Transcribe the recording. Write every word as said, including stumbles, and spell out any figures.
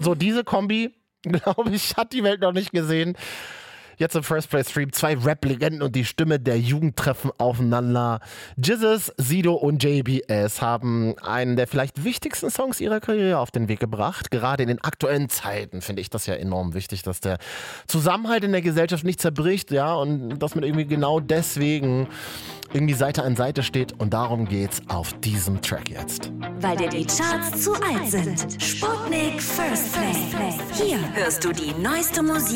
So, diese Kombi, glaube ich, hat die Welt noch nicht gesehen. Jetzt im First Play Stream zwei Rap-Legenden und die Stimme der Jugend treffen aufeinander. Jizzes, Sido und J B S haben einen der vielleicht wichtigsten Songs ihrer Karriere auf den Weg gebracht. Gerade in den aktuellen Zeiten finde ich das ja enorm wichtig, dass der Zusammenhalt in der Gesellschaft nicht zerbricht, ja, und dass man irgendwie genau deswegen irgendwie Seite an Seite steht. Und darum geht's auf diesem Track jetzt. Weil dir die Charts zu alt sind. Sputnik First Play. Hier hörst du die neueste Musik